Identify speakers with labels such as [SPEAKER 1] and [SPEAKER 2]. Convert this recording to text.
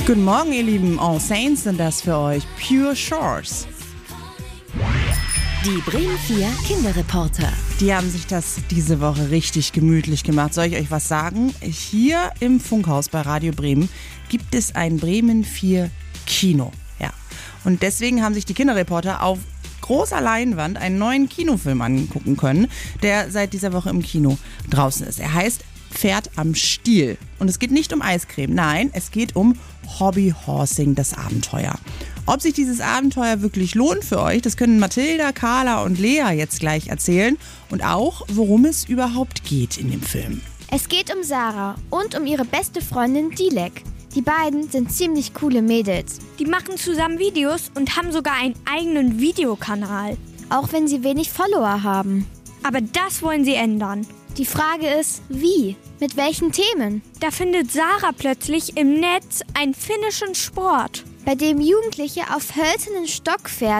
[SPEAKER 1] Guten Morgen, ihr Lieben. All Saints sind das für euch. Pure Shores.
[SPEAKER 2] Die Bremen 4 Kinderreporter.
[SPEAKER 1] Die haben sich das diese Woche richtig gemütlich gemacht. Soll ich euch was sagen? Hier im Funkhaus bei Radio Bremen gibt es ein Bremen 4 Kino. Ja. Und deswegen haben sich die Kinderreporter auf großer Leinwand einen neuen Kinofilm angucken können, der seit dieser Woche im Kino draußen ist. Er heißt Pferd am Stiel. Und es geht nicht um Eiscreme, nein, es geht um Hobbyhorsing, das Abenteuer. Ob sich dieses Abenteuer wirklich lohnt für euch, das können Mathilda, Carla und Lea jetzt gleich erzählen. Und auch, worum es überhaupt geht in dem Film.
[SPEAKER 3] Es geht um Sarah und um ihre beste Freundin Dilek. Die beiden sind ziemlich coole Mädels.
[SPEAKER 4] Die machen zusammen Videos und haben sogar einen eigenen Videokanal.
[SPEAKER 3] Auch wenn sie wenig Follower haben.
[SPEAKER 4] Aber das wollen sie ändern.
[SPEAKER 3] Die Frage ist, wie? Mit welchen Themen?
[SPEAKER 4] Da findet Sarah plötzlich im Netz einen finnischen Sport,
[SPEAKER 3] bei dem Jugendliche auf hölzernen Stockpferden